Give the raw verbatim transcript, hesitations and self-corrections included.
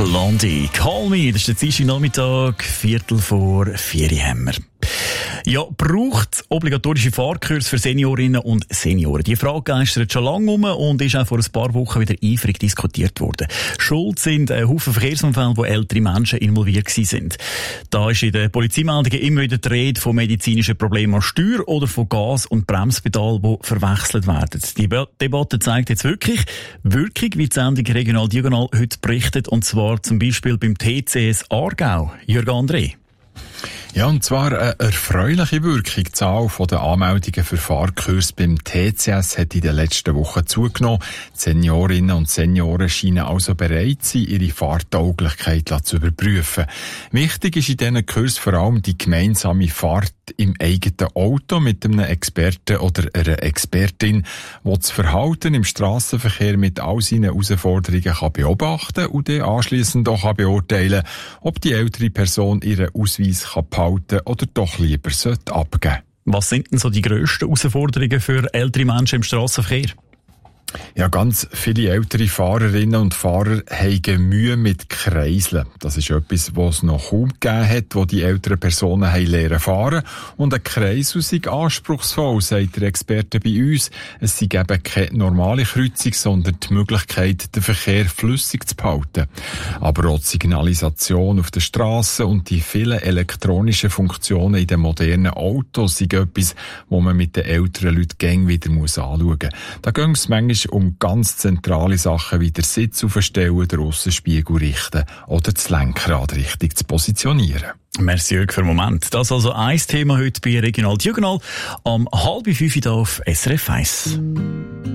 Blondie, Call Me, das ist der Dienstag Nachmittag, Viertel vor vier haben wir. Ja, braucht obligatorische Fahrkurs für Seniorinnen und Senioren? Die Frage geistert schon lange um und ist auch vor ein paar Wochen wieder eifrig diskutiert worden. Schuld sind ein Haufen Verkehrsunfälle, wo ältere Menschen involviert sind. Da ist in den Polizeimeldungen immer wieder die Rede von medizinischen Problemen an Steuer oder von Gas- und Bremspedal, die verwechselt werden. Die Debatte zeigt jetzt wirklich Wirkung, wie die Sendung Regional Diagonal heute berichtet, und zwar zum Beispiel beim T C S Aargau. Jürgen André. Ja, und zwar eine erfreuliche Wirkung. Die Zahl der Anmeldungen für Fahrkurse beim T C S hat in den letzten Wochen zugenommen. Die Seniorinnen und Senioren scheinen also bereit zu sein, ihre Fahrtauglichkeit zu überprüfen. Wichtig ist in diesen Kursen vor allem die gemeinsame Fahrt im eigenen Auto mit einem Experten oder einer Expertin, die das Verhalten im Strassenverkehr mit all seinen Herausforderungen kann beobachten und dann anschliessend auch beurteilen, ob die ältere Person ihren Ausweis kann behalten oder doch lieber sollte abgeben. Was sind denn so die grössten Herausforderungen für ältere Menschen im Strassenverkehr? Ja, ganz viele ältere Fahrerinnen und Fahrer haben Mühe mit Kreiseln. Das ist etwas, was es noch kaum gegeben hat, wo die älteren Personen haben lernen fahren. Und ein Kreisel sei anspruchsvoll, sagt der Experte bei uns. Es sei eben keine normale Kreuzung, sondern die Möglichkeit, den Verkehr flüssig zu behalten. Aber auch die Signalisation auf der Straße und die vielen elektronischen Funktionen in den modernen Autos sind etwas, wo man mit den älteren Leuten gäng wieder anschauen muss. Da gehen es manchmal um ganz zentrale Sachen wie der Sitz aufstellen, den Aussenspiegel richten oder das Lenkrad richtig zu positionieren. Merci Jürg für den Moment. Das ist also ein Thema heute bei Regional Diagonal am halb fünf hier auf S R F eins.